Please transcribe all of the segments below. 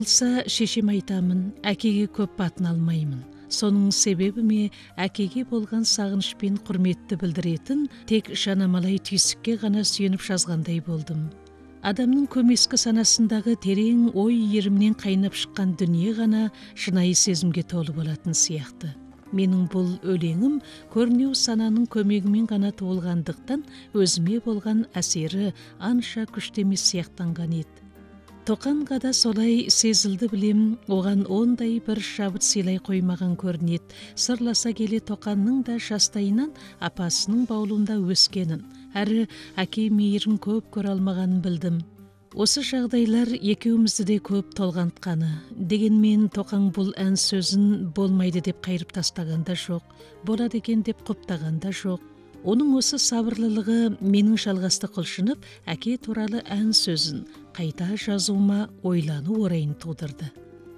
Шешем айтамын, әкеге көп батын алмаймын. Соның себебі ме әкеге болған сағыныш пен құрметті білдіретін тек жанамалай түйсікке ғана сүйеніп жазғандай болдым. Адамның көмескі санасындағы терең ой иірімнен қайнап шыққан дүние ғана шынайы сезімге толы болатын сияқты. Менің бұл өлеңім көрнеу сананың көмегімен ғана туылғандықтан өзіме болған әсері анша күшті емес сияқтанған еді. Тоқанға да солай сезілді білем, оған ондай бір шабыт сыйлай қоймаған көрінеді. Сырласа келе Тоқанның да жастайынан апасының баулында өскенін, әрі әке мейірін көп көре алмағанын білдім. Осы жағдайлар екеумізді де көп толғантқаны. Дегенмен Тоқаң бұл ән сөзін болмайды деп қайырып тастаған да жоқ, болады екен деп құптаған да жоқ. Оның осы сабырлылығы менің жалғасты құлшынып, әке туралы ән сөзін қайта жазуыма ойлану орайын тудырды.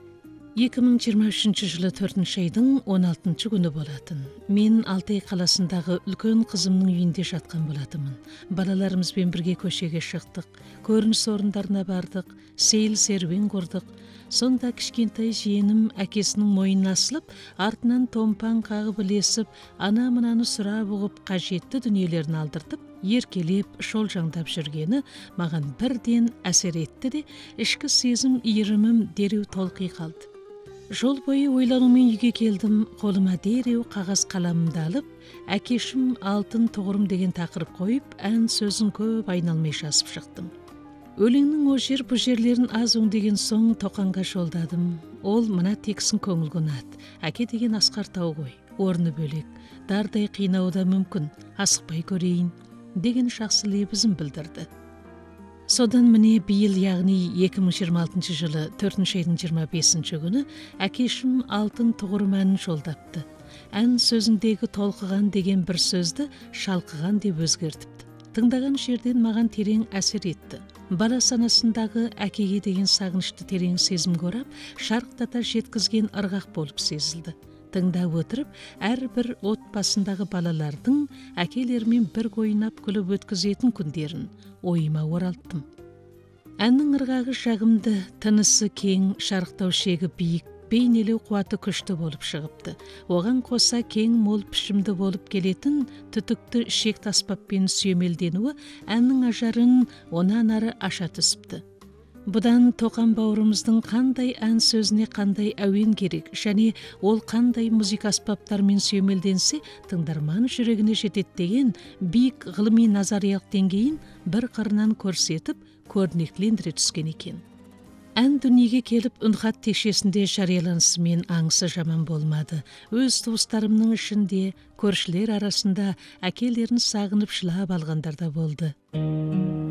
2023 жылы 4 айдың 16 күні болатын. Мен Алтай қаласындағы үлкен қызымның үйінде жатқан болатымын. Балаларымызбен бірге көшеге шықтық, көрініс орындарына бардық, сейіл серуен құрдық. Сонда кішкентай жиенім әкесінің мойнына асылып, артынан томпан қағып ілесіп, ана мынаны сұрап ұғып, қажетті дүниелерін алдыртып, еркелеп, шолжаңдап жүргені маған бірден әсер етті де, ішкі сезім иірімім дереу толқи қалды. Жол бойы ойланумен үйге келдім, қолыма дереу қағаз қаламымды алып, әкешім алтын тұғырым деген тақырып қойып, ән сөзін көп айналмай жазып шықтым. Өлеңнің о жер бұ жерлерін аз өңдеген соң Тоқанға жолдадым. Ол мына тексін көңіл қонады. Әке деген асқар тау ғой, орны бөлек, дардай қинауы да мүмкін, асықпай көрейін деген жақсы лебізін білдірді. Содан міне биыл, яғни 2026 жылы 4 айдың 25 күні әкешім алтын тұғырым әнін жолдапты. Ән сөзіндегі толқыған деген бір сөзді шалқыған деп өзгертіпті. Тыңдаған жерден маған терең әсер етті. Бала санасындағы әкеге деген сағынышты терең сезімге орап, шарықтата жеткізген ырғақ болып сезілді. Тыңдап отырып, әрбір отбасындағы балалардың әкелерімен бір ойнап күліп өткізетін күндерін ойыма оралттым. Әннің ырғағы жағымды, тынысы кең, шарықтау шегі биік, бейнелеу қуаты күшті болып шығыпты. Оған қоса кең мол пішімді болып келетін түтікті шек таспаппен сүйемелденуі әннің ажарын онан ары аша түсіпті. Бұдан Тоқан бауырымыздың қандай ән сөзіне қандай әуен керек, және ол қандай музыка аспаптармен сүйемелденсе тыңдарман жүрегіне жетеді деген биік ғылыми назариялық деңгейін бір қырынан көрсетіп, көрнектілендіре түскен екен. Ән дүниеге келіп үнхат текшесінде жарияланысымен аңысы жаман болмады. Өз туыстарымның ішінде, көршілер арасында әкелерін сағынып жылап алғандар да болды.